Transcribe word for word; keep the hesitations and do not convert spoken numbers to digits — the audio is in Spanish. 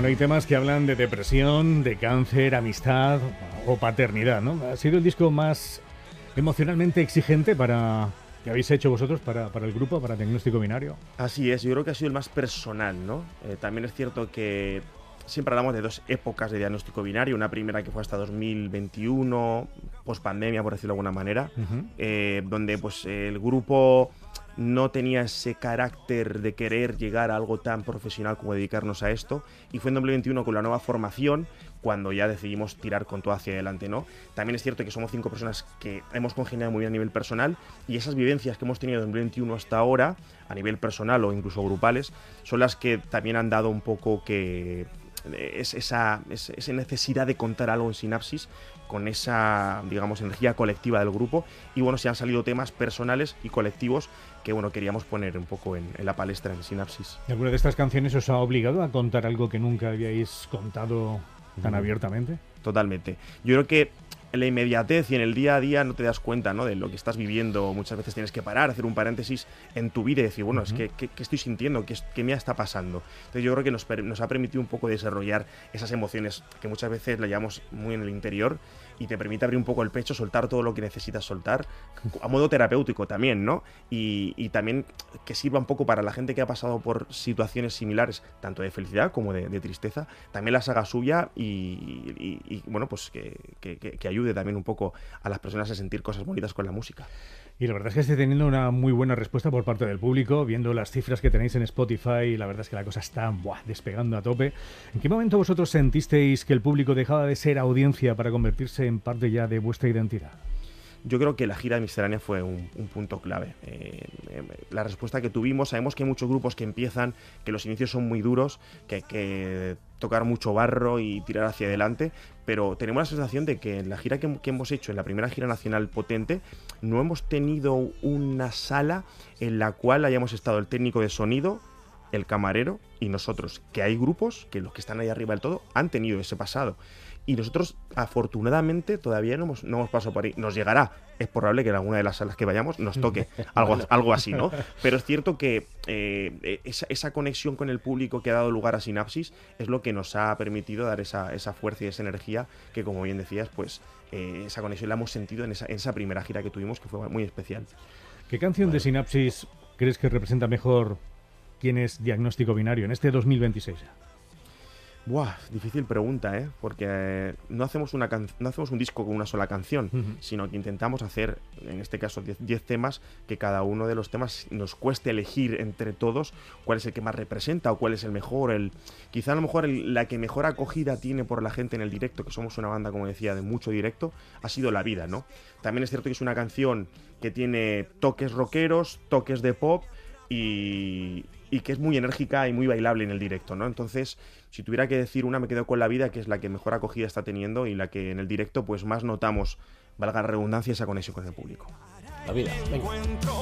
Bueno, hay temas que hablan de depresión, de cáncer, amistad o paternidad, ¿no? ¿Ha sido el disco más emocionalmente exigente para que habéis hecho vosotros para, para el grupo, para Diagnóstico Binario? Así es, yo creo que ha sido el más personal, ¿no? Eh, también es cierto que siempre hablamos de dos épocas de Diagnóstico Binario, una primera que fue hasta dos mil veintiuno, post-pandemia, por decirlo de alguna manera, Uh-huh. eh, donde pues el grupo no tenía ese carácter de querer llegar a algo tan profesional como dedicarnos a esto, y fue en dos mil veintiuno con la nueva formación cuando ya decidimos tirar con todo hacia adelante, ¿no? También es cierto que somos cinco personas que hemos congeniado muy bien a nivel personal, y esas vivencias que hemos tenido de dos mil veintiuno hasta ahora, a nivel personal o incluso grupales, son las que también han dado un poco que es esa, es, esa necesidad de contar algo en Sinapsis con esa, digamos, energía colectiva del grupo. Y bueno, se han salido temas personales y colectivos que, bueno, queríamos poner un poco en, en la palestra en Sinapsis. ¿Y alguna de estas canciones os ha obligado a contar algo que nunca habíais contado tan mm. abiertamente? Totalmente. Yo creo que en la inmediatez y en el día a día no te das cuenta, ¿no?, de lo que estás viviendo. Muchas veces tienes que parar, hacer un paréntesis en tu vida y decir, bueno, uh-huh. es que ¿qué, qué estoy sintiendo? ¿Qué, ¿Qué me está pasando? Entonces yo creo que nos, nos ha permitido un poco desarrollar esas emociones que muchas veces la llevamos muy en el interior, y te permite abrir un poco el pecho, soltar todo lo que necesitas soltar, a modo terapéutico también, ¿no? Y, y también que sirva un poco para la gente que ha pasado por situaciones similares, tanto de felicidad como de, de tristeza, también las haga suya y, y, y bueno, pues que, que, que ayude también un poco a las personas a sentir cosas bonitas con la música. Y la verdad es que estáis teniendo una muy buena respuesta por parte del público, viendo las cifras que tenéis en Spotify. La verdad es que la cosa está buah, despegando a tope. ¿En qué momento vosotros sentisteis que el público dejaba de ser audiencia para convertirse en parte ya de vuestra identidad? Yo creo que la gira de Miscelánea fue un, un punto clave. Eh, eh, la respuesta que tuvimos, sabemos que hay muchos grupos que empiezan, que los inicios son muy duros, que hay que tocar mucho barro y tirar hacia adelante, pero tenemos la sensación de que en la gira que, que hemos hecho, en la primera gira nacional potente, no hemos tenido una sala en la cual hayamos estado el técnico de sonido, el camarero y nosotros, que hay grupos que los que están ahí arriba del todo han tenido ese pasado. Y nosotros, afortunadamente, todavía no hemos, no hemos pasado por ahí. Nos llegará. Es probable que en alguna de las salas que vayamos nos toque algo, algo así, ¿no? Pero es cierto que eh, esa, esa conexión con el público que ha dado lugar a Sinapsis es lo que nos ha permitido dar esa, esa fuerza y esa energía que, como bien decías, pues eh, esa conexión la hemos sentido en esa, en esa primera gira que tuvimos, que fue muy especial. ¿Qué canción vale. de Sinapsis crees que representa mejor quién es Diagnóstico Binario en este dos mil veintiséis? Buah, difícil pregunta, ¿eh? Porque eh, no hacemos una can- no hacemos un disco con una sola canción, uh-huh. sino que intentamos hacer, en este caso, diez temas, que cada uno de los temas nos cueste elegir entre todos cuál es el que más representa o cuál es el mejor, el quizá a lo mejor el, la que mejor acogida tiene por la gente en el directo, que somos una banda, como decía, de mucho directo, ha sido La Vida, ¿no? También es cierto que es una canción que tiene toques rockeros, toques de pop, y, y que es muy enérgica y muy bailable en el directo, ¿no? Entonces, si tuviera que decir una, me quedo con La Vida, que es la que mejor acogida está teniendo y la que en el directo pues más notamos, valga la redundancia, esa conexión con el público. La Vida, venga.